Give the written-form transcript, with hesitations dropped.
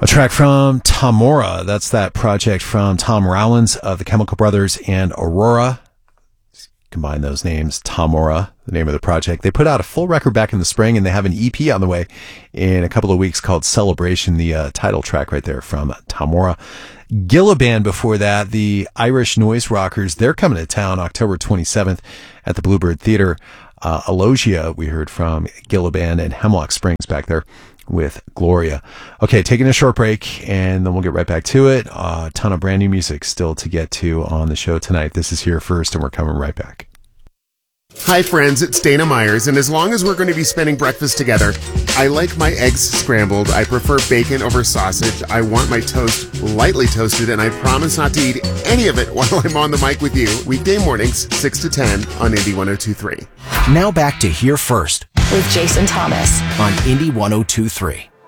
track from Tamora. That's that project from Tom Rowlands of the Chemical Brothers and Aurora. Combine those names, Tamora, the name of the project. They put out a full record back in the spring, and they have an EP on the way in a couple of weeks called Celebration, the title track right there from Tamora. Gilliban before that, the Irish noise rockers, they're coming to town October 27th at the Bluebird Theater. Alogia, we heard from Gilliban, and Hemlock Springs back there with Gloria. Okay, taking a short break, and then we'll get right back to it. A ton of brand new music still to get to on the show tonight. This is Here First, and we're coming right back. Hi friends, it's Dana Myers, and as long as we're going to be spending breakfast together, I like my eggs scrambled. I prefer bacon over sausage. I want my toast lightly toasted, and I promise not to eat any of it while I'm on the mic with you. Weekday mornings, 6 to 10 on Indie 102.3. Now back to Here First with Jason Thomas on Indie 102.3.